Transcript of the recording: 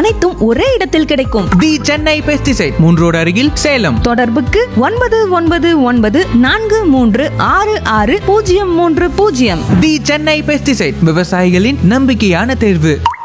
அனைத்தும் ஒரே இடத்தில் கிடைக்கும். தி சென்னை பெஸ்டிசைட் 3 ரோடு அருகில் சேலம். தொடர்புக்கு 9999436630. தி சென்னை பெஸ்டிசைட், விவசாயிகளின் நம்பிக்கையான தேர்வு.